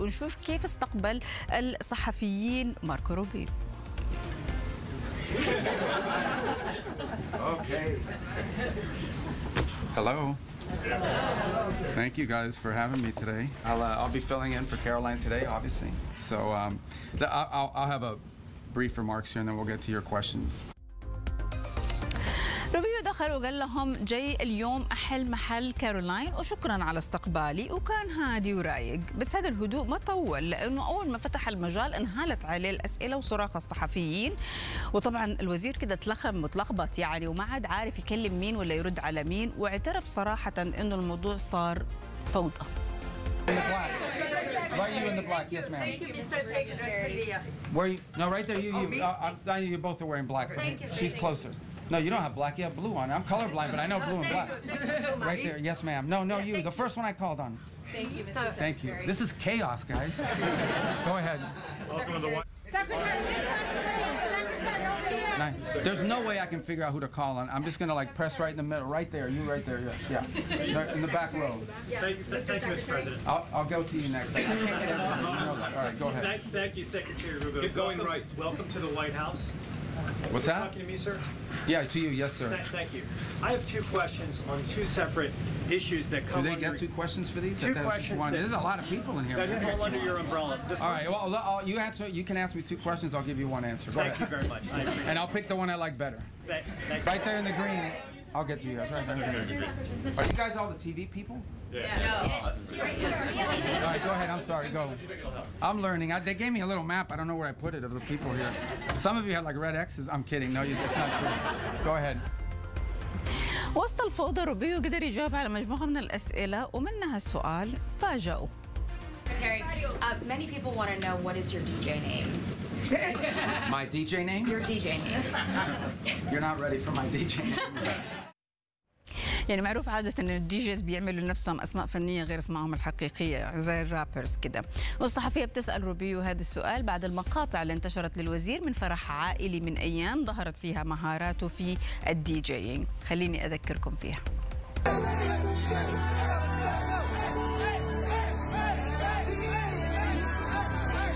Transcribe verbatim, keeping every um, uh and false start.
ونشوف كيف استقبل الصحفيين ماركو روبيو. Okay. Hello. Thank you guys for having me today. I'll, uh, I'll be filling in for Caroline today, obviously. So um, the, I'll, I'll have a brief remarks here and then we'll get to your questions. روبيو دخل وقال لهم جاي اليوم أحل محل كارولاين وشكرا على استقبالي، وكان هادي ورايق. بس هذا الهدوء ما طول، لأنه أول ما فتح المجال انهالت عليه الأسئلة وصراخ الصحفيين، وطبعا الوزير كده تلخم متلخبط يعني وما عاد عارف يكلم مين ولا يرد على مين، واعترف صراحة إنه الموضوع صار فوضى. Why are you in the black? Yes, ma'am. Thank you, Mister Secretary. Where you? No, right there. You. you uh, I'm saying you both are wearing black. Thank you. She's closer. No, you don't have black. You have blue on. I'm colorblind, but I know blue and black. Thank you so much. Right there. Yes, ma'am. No, no, you. The first one I called on. Thank you, Mister Secretary. Thank you. This is chaos, guys. Go ahead. Welcome to the White Nice. There's no way I can figure out who to call on. I'm just gonna like press right in the middle, right there. You right there. Yeah, yeah. Right in the back row. Thank you, thank you, Mister President. I'll, I'll go to you next. I can't get everything. You know that. All right, go ahead. Thank, thank you, Secretary Rubio. Get going welcome, right. Welcome to the White House. What's You're that? Talking to me, sir? Yeah, to you. Yes, sir. Th thank you. I have two questions on two separate issues that come Do they under... get two questions for these? Two That- questions one. that- There's a lot of people in here. that man. fall under your umbrella. The All right. first- Well, I'll, you answer. You can ask me two questions. I'll give you one answer. Go Thank you ahead. very much. I appreciate And I'll pick the one I like better. Thank, thank you. Right there in the green. I'll get to you guys. Right there in the green. Are you guys all the T V people? All right. Go ahead. I'm sorry. Go. I'm learning. I, they gave me a little map. I don't know where I put it of the people here. Some of you had like red X's. I'm kidding. No, you, that's not true. Go ahead. وسط الفوضى روبيو قدر يجاوب على مجموعة من الأسئلة ومنها السؤال فاجأوا. Secretary, uh, many people want to know what is your D J name? My D J name? Your D J name. You're not ready for my D J name. يعني معروف عادة إن الدي جيز بيعملوا لنفسهم أسماء فنية غير اسمائهم الحقيقية زي الرابرز كده. والصحفية بتسأل روبيو هذا السؤال بعد المقاطع اللي انتشرت للوزير من فرح عائلي من أيام ظهرت فيها مهاراته في الدي جيينج. خليني أذكركم فيها.